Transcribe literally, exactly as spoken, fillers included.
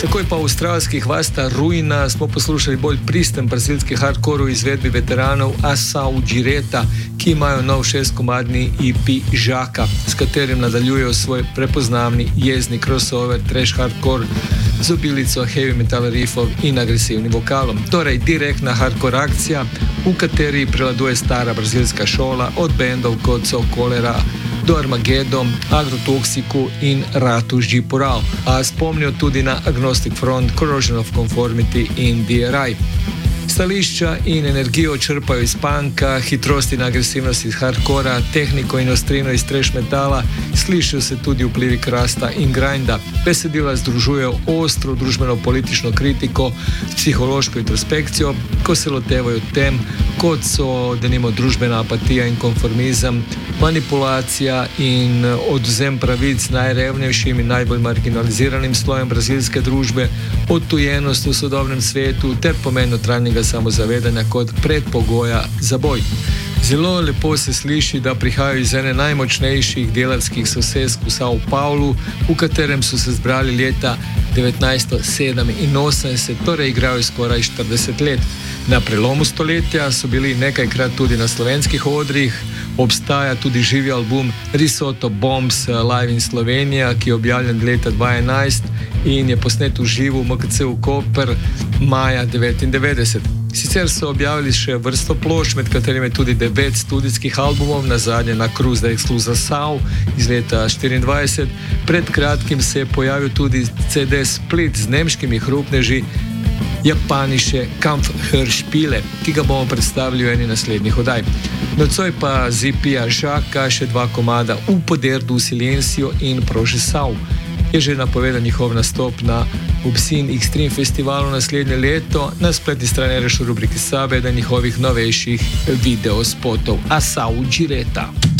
Takoj pa v avstralskih Vasta Ruina smo poslušali bolj pristen brazilski hardcore v izvedbi veteranov Asau Gireta, ki imajo nov šestkomadni E P Žaka, s katerim nadaljujejo svoj prepoznavni jezni crossover trash hardcore z obilico heavy metal riffov in agresivnim vokalom. Torej direktna hardcore akcija, v kateri prevladuje stara brazilska šola od bendov kot so Kolera do Armageddon, Agrotoxiku in Ratus de Porão, a spomnijo tudi na Agnostic Front, Corrosion of Conformity in D R I. Stališča in energijo črpajo iz punka, hitrost in agresivnost iz hardcora, tehniko in ostrino iz trash metala, slišijo se tudi vplivi krasta in grinda. Besedila združujejo ostro družbeno-politično kritiko s psihološko introspekcijo, ko se lotevajo tem, kot so denimo družbena apatija in konformizem, manipulacija in odvzem pravic najrevnejšim in najbolj marginaliziranim slojem brazilske družbe, odtujenost v sodobnem svetu ter pomen notranjega samozavedanja kot predpogoja za boj. Zelo lepo se sliši, da prihajajo iz ene najmočnejših delavskih sosesk v São Paulo, v katerem so se zbrali leta devetnajststo sedeminosemdeset, torej igrajo skoraj štirideset let. Na prelomu stoletja so bili nekajkrat tudi na slovenskih odrih, obstaja tudi živi album Risotto Bombs Live in Slovenija, ki je objavljen leta dva tisoč enajst in je posnet v živo v M K C v Koper maja devetindevetdeset. Sicer so objavili še vrsto plošč, med katerimi je tudi devet studijskih albumov, nazadnje na Cruz da Exclusa Sau iz leta štiriindvajset. Pred kratkim se je pojavil tudi C D Split z nemškimi hrupneži Japanische Kampfhörspiele, ki ga bomo predstavili v eni naslednjih oddaj. Nocoj pa z E P-ja Žaka še dva komada V Poder do Silencio in Projeção. Je že napovedan njihov nastop na Obscene Extreme Festivalu naslednje leto. Na spletni strani reš v rubriki Sabe, da njihovih novejših videospotov Asau Gireta.